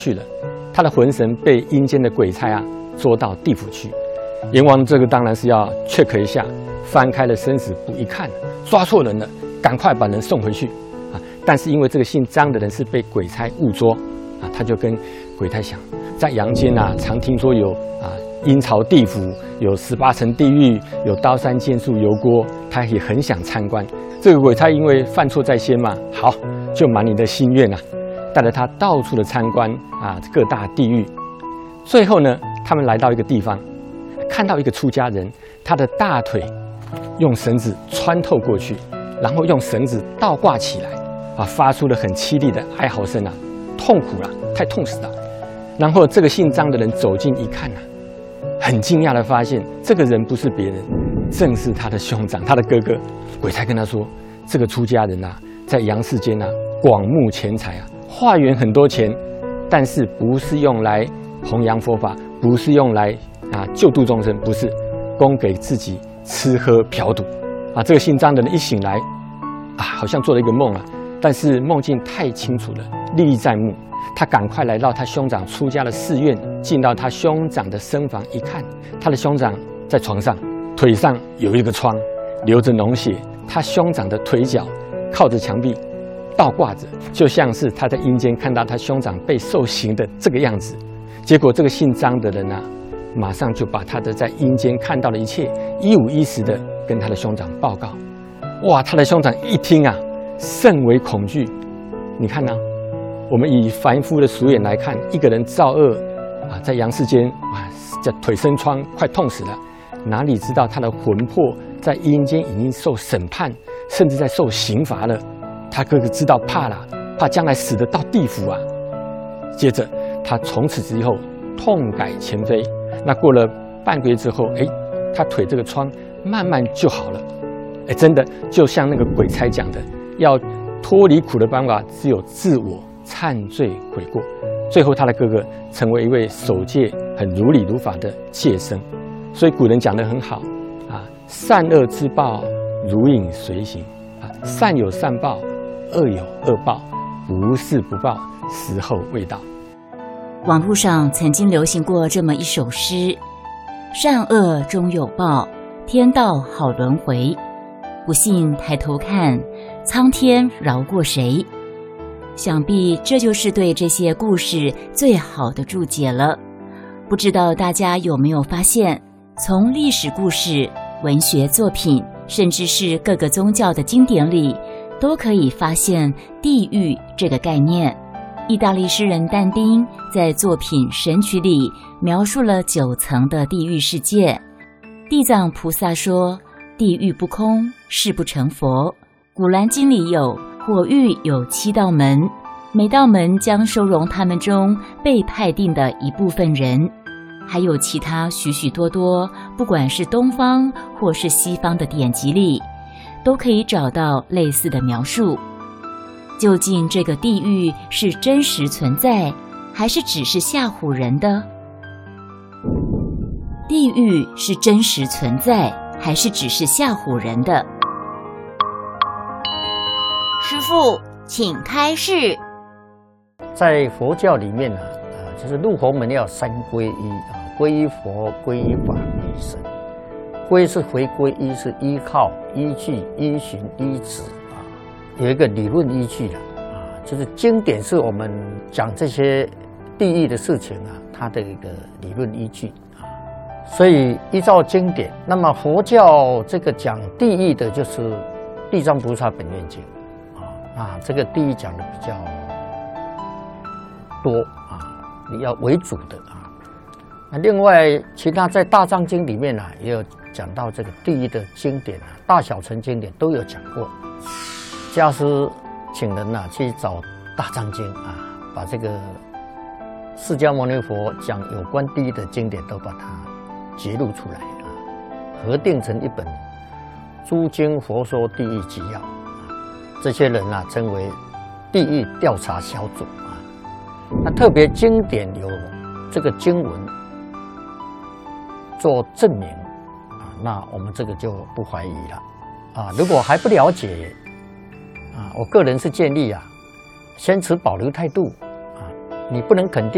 去了，他的魂神被阴间的鬼差捉到地府去。阎王这个当然是要 check 一下，翻开了生死簿一看，抓错人了，赶快把人送回去但是因为这个姓张的人是被鬼差误捉他就跟鬼差想，在阳间常听说有阴曹地府，有18层地狱，有刀山剑树油锅，他也很想参观。这个鬼差因为犯错在先嘛，好，就满你的心愿带着他到处的参观各大地狱。最后呢，他们来到一个地方，看到一个出家人，他的大腿用绳子穿透过去，然后用绳子倒挂起来发出了很凄厉的哀嚎声痛苦了，太痛死了。然后这个姓张的人走近一看很惊讶的发现，这个人不是别人，正是他的兄长，他的哥哥。鬼差跟他说，这个出家人在阳世间广募钱财化缘很多钱，但是不是用来弘扬佛法，不是用来救度众生，不是供给自己吃喝嫖赌这个姓张的人一醒来好像做了一个梦但是梦境太清楚了，历历在目。他赶快来到他兄长出家的寺院，进到他兄长的僧房一看，他的兄长在床上，腿上有一个疮，流着脓血，他兄长的腿脚靠着墙壁倒挂着，就像是他在阴间看到他兄长被受刑的这个样子。结果这个姓张的人马上就把他的在阴间看到的一切一五一十的跟他的兄长报告。哇，他的兄长一听甚为恐惧。你看我们以凡夫的俗眼来看，一个人造恶在阳世间这腿生疮，快痛死了，哪里知道他的魂魄在阴间已经受审判，甚至在受刑罚了。他哥哥知道怕了，怕将来死得到地府接着他从此之后痛改前非。那过了半个月之后，他腿这个疮慢慢就好了。真的就像那个鬼差讲的，要脱离苦的办法只有自我忏罪悔过。最后他的哥哥成为一位守戒很如理如法的戒僧。所以古人讲得很好善恶之报如影随形善有善报，恶有恶报，不是不报，时候未到。 网络上曾经流行过这么一首诗：善恶终有报，天道好轮回，不信抬头看，苍天饶过谁。想必这就是对这些故事最好的注解了。不知道大家有没有发现，从历史故事、文学作品，甚至是各个宗教的经典里，都可以发现地狱这个概念。意大利诗人但丁在作品《神曲》里描述了9层的地狱世界。地藏菩萨说，地狱不空，誓不成佛。古兰经里有火狱有7道门，每道门将收容他们中被派定的一部分人。还有其他许许多多，不管是东方或是西方的典籍里，都可以找到类似的描述。究竟这个地狱是真实存在，还是只是吓唬人的？地狱是真实存在，还是只是吓唬人的？师父，请开示。 在佛教里面就是入佛门要3皈依皈依佛、皈依法、皈依僧。皈是回归，依是依靠、依据、依循、依止有一个理论依据的就是经典是我们讲这些地狱的事情它的一个理论依据所以依照经典，那么佛教这个讲地狱的就是《地藏菩萨本愿经》这个地狱讲的比较多你要为主的那另外其他在《大藏经》里面也有讲到这个地狱的经典大小乘经典都有讲过。家师请人去找《大藏经》把这个释迦牟尼佛讲有关地狱的经典都把它揭露出来合订成一本《诸经佛说地狱纪要》这些人称为地狱调查小组那特别经典有这个经文做证明那我们这个就不怀疑了如果还不了解我个人是建议先持保留态度你不能肯定